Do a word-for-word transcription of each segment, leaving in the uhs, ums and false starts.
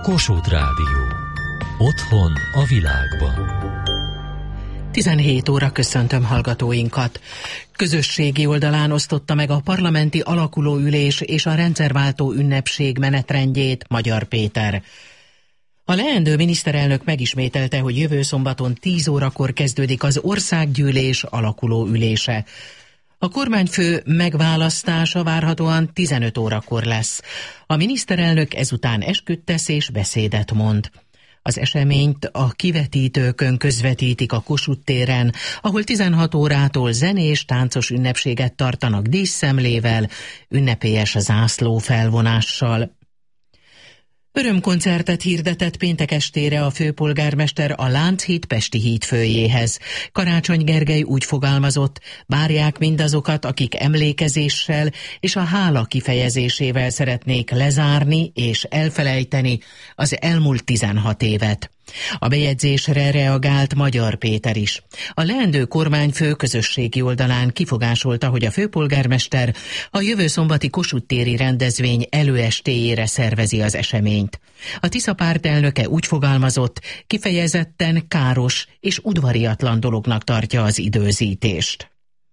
Kossuth Rádió. Otthon a világban. tizenhét óra, köszöntöm hallgatóinkat. Közösségi oldalán osztotta meg a parlamenti alakulóülés és a rendszerváltó ünnepség menetrendjét Magyar Péter. A leendő miniszterelnök megismételte, hogy jövő szombaton tíz órakor kezdődik az országgyűlés alakulóülése. A kormányfő megválasztása várhatóan tizenöt órakor lesz. A miniszterelnök ezután esküt tesz és beszédet mond. Az eseményt a kivetítőkön közvetítik a Kossuth téren, ahol tizenhat órától zenés, táncos ünnepséget tartanak díszszemlével, ünnepélyes zászló felvonással. Örömkoncertet hirdetett péntek estére a főpolgármester a Lánchíd Pesti hídfőjéhez. Karácsony Gergely úgy fogalmazott, várják mindazokat, akik emlékezéssel és a hála kifejezésével szeretnék lezárni és elfelejteni az elmúlt tizenhat évet. A bejegyzésre reagált Magyar Péter is. A leendő kormányfő közösségi oldalán kifogásolta, hogy a főpolgármester a jövő szombati Kossuth téri rendezvény előestéjére szervezi az eseményt. A Tisza párt elnöke úgy fogalmazott, kifejezetten káros és udvariatlan dolognak tartja az időzítést.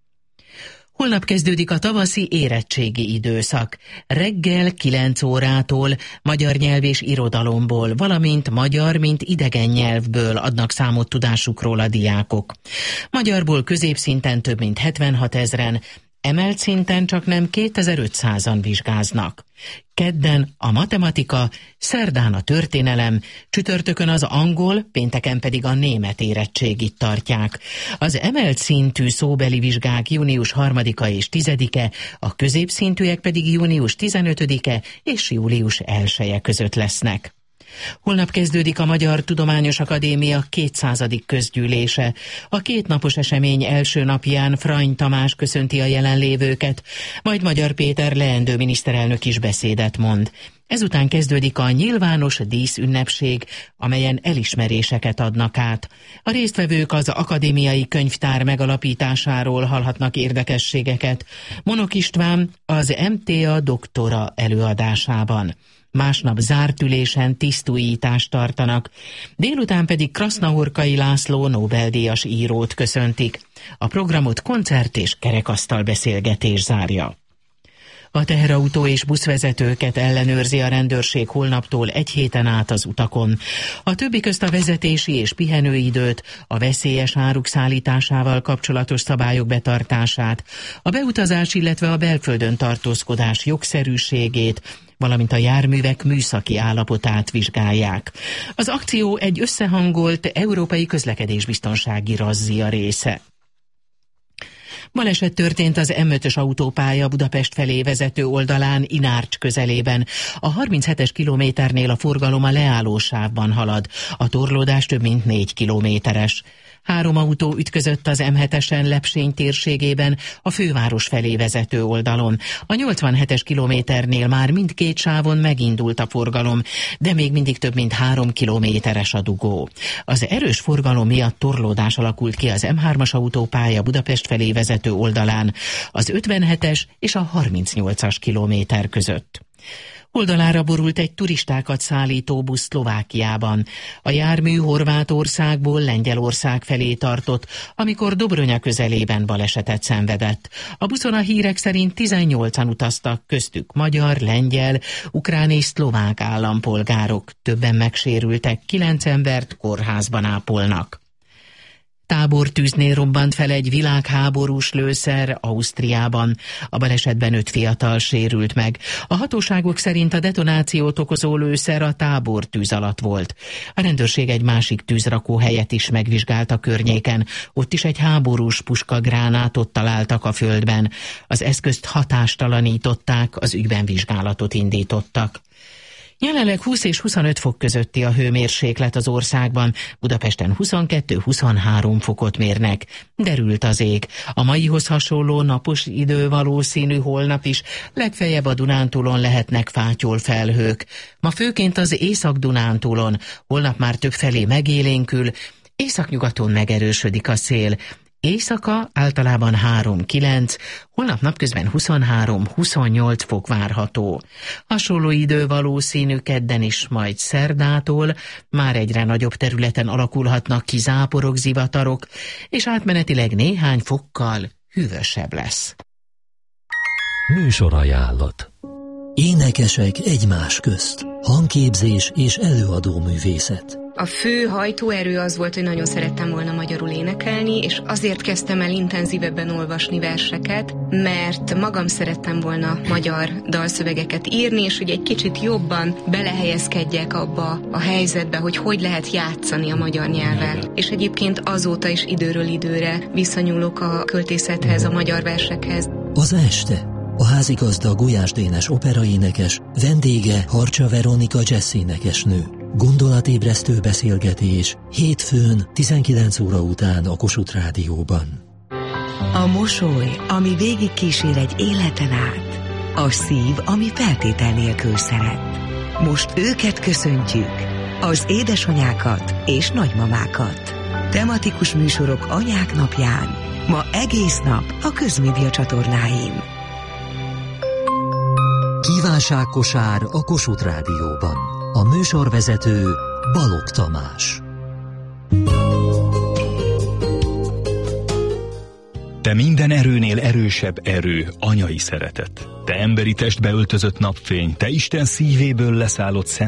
Holnap kezdődik a tavaszi érettségi időszak. Reggel kilenc órától magyar nyelv és irodalomból, valamint magyar, mint idegen nyelvből adnak számot tudásukról a diákok. Magyarból középszinten több mint hetvenhat ezren, emelt szinten csak nem kétezer-ötszázan vizsgáznak. Kedden a matematika, szerdán a történelem, csütörtökön az angol, pénteken pedig a német érettségit tartják. Az emelt szintű szóbeli vizsgák június harmadika és tizedike, a középszintűek pedig június tizenötödike és július elseje között lesznek. Holnap kezdődik a Magyar Tudományos Akadémia kétszázadik közgyűlése. A kétnapos esemény első napján Frany Tamás köszönti a jelenlévőket, majd Magyar Péter leendő miniszterelnök is beszédet mond. Ezután kezdődik a nyilvános díszünnepség, amelyen elismeréseket adnak át. A résztvevők az akadémiai könyvtár megalapításáról hallhatnak érdekességeket. Monok István az em té á doktora előadásában. Másnap zárt ülésen tisztújítást tartanak, délután pedig Krasznahorkai László Nobel-díjas írót köszöntik. A programot koncert és kerekasztal beszélgetés zárja. A teherautó és buszvezetőket ellenőrzi a rendőrség holnaptól egy héten át az utakon. A többi közt a vezetési és pihenőidőt, a veszélyes áruk szállításával kapcsolatos szabályok betartását, a beutazás, illetve a belföldön tartózkodás jogszerűségét, valamint a járművek műszaki állapotát vizsgálják. Az akció egy összehangolt európai közlekedésbiztonsági razzia része. Baleset történt az em ötös autópálya Budapest felé vezető oldalán Inárcs közelében. A harminchetes kilométernél a forgalom a leállósávban halad. A torlódás több mint négy kilométeres. Három autó ütközött az em hetesen Lepsény térségében a főváros felé vezető oldalon. A nyolcvanhetes kilométernél már mindkét sávon megindult a forgalom, de még mindig több mint három kilométeres a dugó. Az erős forgalom miatt torlódás alakult ki az em hármas autópálya Budapest felé vezető oldalán, az ötvenhetes és a harmincnyolcas kilométer között. Oldalára borult egy turistákat szállító busz Szlovákiában. A jármű Horvátországból Lengyelország felé tartott, amikor Dobronya közelében balesetet szenvedett. A buszon a hírek szerint tizennyolcan utaztak, köztük magyar, lengyel, ukrán és szlovák állampolgárok. Többen megsérültek, kilenc embert kórházban ápolnak. Tábortűznél robbant fel egy világháborús lőszer Ausztriában. A balesetben öt fiatal sérült meg. A hatóságok szerint a detonációt okozó lőszer a tábortűz alatt volt. A rendőrség egy másik tűzrakóhelyet is megvizsgált a környéken. Ott is egy háborús puskagránátot találtak a földben. Az eszközt hatástalanították, az ügyben vizsgálatot indítottak. Jelenleg húsz és huszonöt fok közötti a hőmérséklet az országban, Budapesten huszonkettő-huszonhárom fokot mérnek. Derült az ég. A maihoz hasonló napos idő valószínű holnap is, legfeljebb a Dunántúlon lehetnek fátyol felhők. Ma főként az Észak-Dunántúlon, holnap már többfelé megélénkül, északnyugaton megerősödik a szél. Éjszaka általában három-kilenc, holnap napközben huszonhárom-huszonnyolc fok várható. Hasonló idő valószínű kedden is, majd szerdától már egyre nagyobb területen alakulhatnak ki záporok, zivatarok, és átmenetileg néhány fokkal hűvösebb lesz. Műsorajánlat. Énekesek egymás közt. Hangképzés és előadó művészet. A fő hajtóerő az volt, hogy nagyon szerettem volna magyarul énekelni, és azért kezdtem el intenzívebben olvasni verseket, mert magam szerettem volna magyar dalszövegeket írni, és hogy egy kicsit jobban belehelyezkedjek abba a helyzetbe, hogy hogy lehet játszani a magyar nyelven. És egyébként azóta is időről időre visszanyúlok a költészethez, a magyar versekhez. Az este a házigazda Gulyás Dénes operaénekes, vendége Harcsa Veronika jazzénekesnő. Gondolatébresztő beszélgetés hétfőn tizenkilenc óra után a Kossuth Rádióban. A mosoly, ami végig kísér egy életen át. A szív, ami feltétel nélkül szeret. Most őket köszöntjük, az édesanyákat és nagymamákat. Tematikus műsorok anyák napján, ma egész nap a Közmédia csatornáin. Kívánságkosár a Kossuth Rádióban. A műsorvezető Balogh Tamás. Te minden erőnél erősebb erő, anyai szeretet. Te emberi testbe öltözött napfény, te Isten szívéből leszállott szent